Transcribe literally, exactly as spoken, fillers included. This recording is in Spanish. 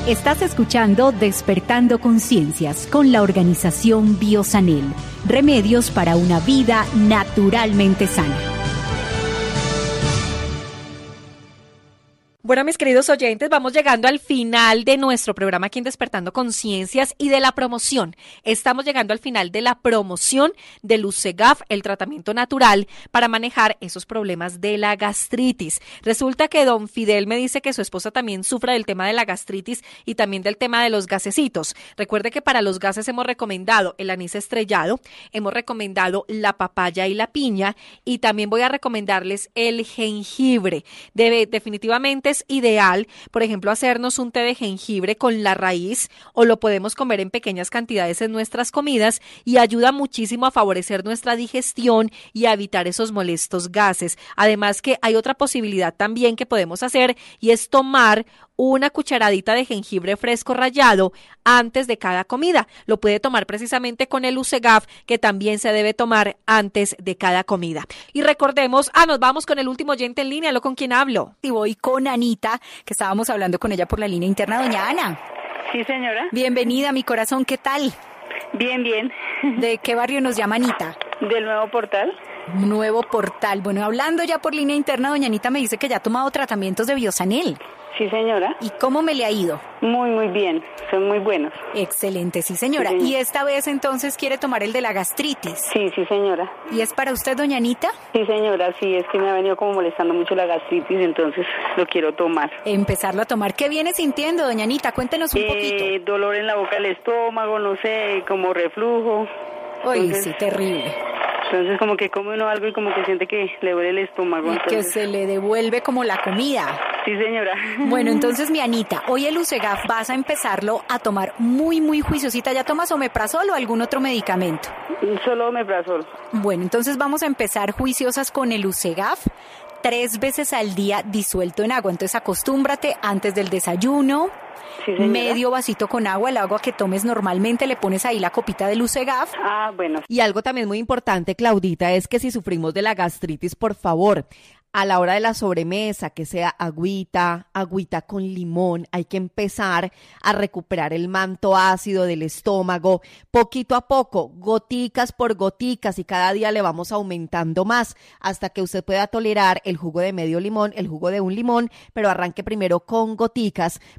Estás escuchando Despertando Conciencias con la organización Biosanel. Remedios para una vida naturalmente sana. Bueno, mis queridos oyentes, vamos llegando al final de nuestro programa aquí en Despertando Conciencias y de la promoción. Estamos llegando al final de la promoción del Lucegaf, el tratamiento natural para manejar esos problemas de la gastritis. Resulta que don Fidel me dice que su esposa también sufre del tema de la gastritis y también del tema de los gasecitos. Recuerde que para los gases hemos recomendado el anís estrellado, hemos recomendado la papaya y la piña y también voy a recomendarles el jengibre. Debe, definitivamente es ideal, por ejemplo, hacernos un té de jengibre con la raíz o lo podemos comer en pequeñas cantidades en nuestras comidas y ayuda muchísimo a favorecer nuestra digestión y a evitar esos molestos gases. Además que hay otra posibilidad también que podemos hacer y es tomar una cucharadita de jengibre fresco rallado antes de cada comida. Lo puede tomar precisamente con el Lucegaf, que también se debe tomar antes de cada comida. Y recordemos, ah, nos vamos con el último oyente en línea, ¿lo con quién hablo? Y voy con Anita, que estábamos hablando con ella por la línea interna. Doña Ana. Sí, señora. Bienvenida, mi corazón, ¿qué tal? Bien, bien. ¿De qué barrio nos llama Anita? Del Nuevo Portal. Nuevo Portal. Bueno, hablando ya por línea interna, doña Anita me dice que ya ha tomado tratamientos de Biosanel. Sí, señora. ¿Y cómo me le ha ido? Muy, muy bien. Son muy buenos. Excelente, sí, señora. Sí, y esta vez entonces quiere tomar el de la gastritis. Sí, sí, señora. ¿Y es para usted, doña Anita? Sí, señora. Sí, es que me ha venido como molestando mucho la gastritis, entonces lo quiero tomar. Empezarlo a tomar. ¿Qué viene sintiendo, doña Anita? Cuéntenos un eh, poquito. Dolor en la boca del estómago, no sé, como reflujo. Uy, entonces, sí, terrible. Entonces como que come uno algo y como que siente que le duele el estómago. Y entonces... que se le devuelve como la comida. Sí, señora. Bueno, entonces, mi Anita, hoy el Lucegaf vas a empezarlo a tomar muy, muy juiciosita. ¿Ya tomas omeprazol o algún otro medicamento? Solo omeprazol. Bueno, entonces vamos a empezar juiciosas con el Lucegaf. Tres veces al día disuelto en agua. Entonces acostúmbrate antes del desayuno. Sí, medio vasito con agua, el agua que tomes normalmente, le pones ahí la copita de Lucegaf. Ah, bueno. Y algo también muy importante, Claudita, es que si sufrimos de la gastritis, por favor, a la hora de la sobremesa, que sea agüita, agüita con limón, hay que empezar a recuperar el manto ácido del estómago, poquito a poco, goticas por goticas, y cada día le vamos aumentando más hasta que usted pueda tolerar el jugo de medio limón, el jugo de un limón, pero arranque primero con goticas